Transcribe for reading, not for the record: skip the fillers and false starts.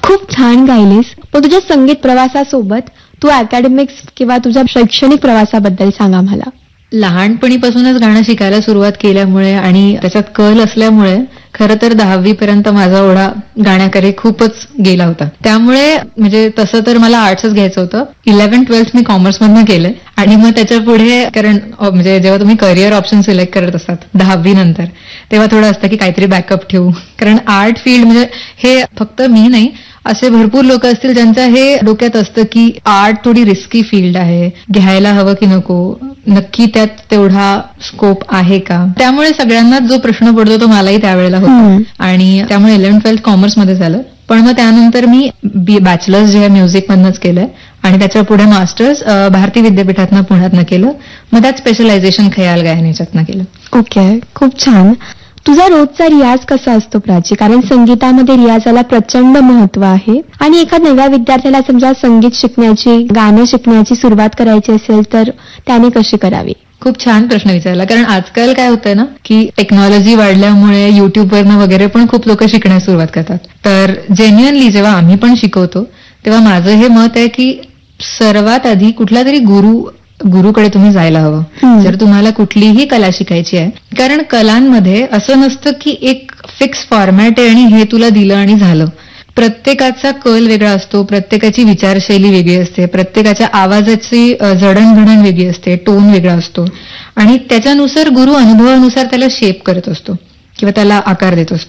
खूप छान गायलीस. पण तुझ्या संगीत प्रवासासोबत तू अकॅडमिक्स किंवा तुझ्या शैक्षणिक प्रवासाबद्दल सांगा मला. लहानपणीपासूनच गाणं शिकायला सुरुवात केल्यामुळे आणि त्याच्यात कल असल्यामुळे खरं तर 10वी पर्यंत माझा ओढा गाण्याकडे खूपच गेला होता. त्यामुळे म्हणजे तसं तर मला आर्ट्सच घ्यायचं होतं. 11-12 मी कॉमर्समधनं केलंय आणि मग त्याच्या पुढे कारण म्हणजे जेव्हा तुम्ही करिअर ऑप्शन सिलेक्ट करत असतात 10वी नंतर तेव्हा थोडं असतं की काहीतरी बॅकअप ठेवू. कारण आर्ट फील्ड म्हणजे हे फक्त मी नाही असे भरपूर लोक असतील ज्यांच्या हे डोक्यात असतं की आर्ट थोडी रिस्की फील्ड आहे, घ्यायला हवं की नको, नक्की त्यात तेवढा स्कोप आहे का. त्यामुळे सगळ्यांनाच जो प्रश्न पडतो तो मलाही त्यावेळेला होता आणि त्यामुळे 11-12 कॉमर्समध्ये झालं. पण मग त्यानंतर मी बॅचलर्स जे आहे म्युझिक मधनंच केलंय आणि त्याच्या पुढे मास्टर्स भारती विद्यापीठातनं पुण्यातनं केलं. मग त्यात स्पेशलायझेशन खयाल गायन याच्यातनं केलं. ओके, खूप छान. तुझा रोजचा रियाज कसा असतो प्राची? कारण संगीतामध्ये रियाजाला प्रचंड महत्व आहे आणि एका नव्या विद्यार्थ्याला समजा संगीत शिकण्याची, गाणं शिकण्याची सुरुवात करायची असेल तर त्याने कशी करावी? खूप छान प्रश्न विचारला. कारण आजकाल काय होतंय ना की टेक्नॉलॉजी वाढल्यामुळे युट्यूबवरनं वगैरे पण खूप लोक शिकण्यास सुरुवात करतात. तर जेन्युअनली जेव्हा आम्ही पण शिकवतो तेव्हा माझं हे मत आहे की सर्वात आधी कुठला तरी गुरुकडे तुम्ही जायला हवं जर तुम्हाला कुठलीही कला शिकायची आहे. कारण कलांमध्ये असं नसतं की एक फिक्स फॉर्मॅट आहे आणि हे तुला दिलं आणि झालं. प्रत्येकाचा कल वेगळा असतो, प्रत्येकाची विचारशैली वेगळी असते, प्रत्येकाच्या आवाजाची जडणघडण वेगळी असते, टोन वेगळा असतो आणि त्याच्यानुसार गुरु अनुभवानुसार त्याला शेप करत असतो किंवा त्याला आकार देत असतो.